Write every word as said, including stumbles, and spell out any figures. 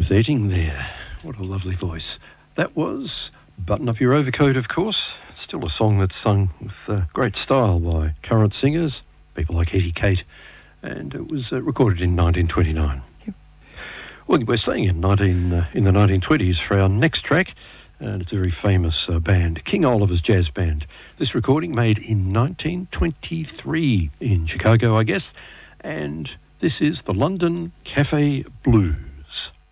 Ruth Etting there. What a lovely voice. That was Button Up Your Overcoat, of course. Still a song that's sung with uh, great style by current singers, people like Hetty Kate, and it was uh, recorded in nineteen twenty-nine. Yep. Well, we're staying in nineteen uh, in the nineteen twenties for our next track, and it's a very famous uh, band, King Oliver's Jazz Band. This recording made in nineteen twenty-three in Chicago, I guess, and this is the London Cafe Blues.